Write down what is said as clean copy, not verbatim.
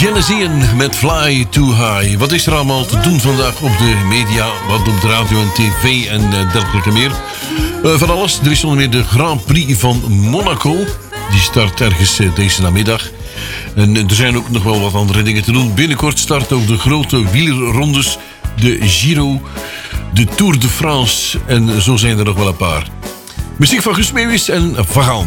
Geneseën met Fly Too High. Wat is er allemaal te doen vandaag op de media, wat op de radio en tv en dergelijke meer? Van alles. Er is onder meer de Grand Prix van Monaco. Die start ergens deze namiddag. En er zijn ook nog wel wat andere dingen te doen. Binnenkort starten ook de grote wielerrondes. De Giro, de Tour de France. En zo zijn er nog wel een paar. Muziek van Guus Meeuwis en Van Gaal.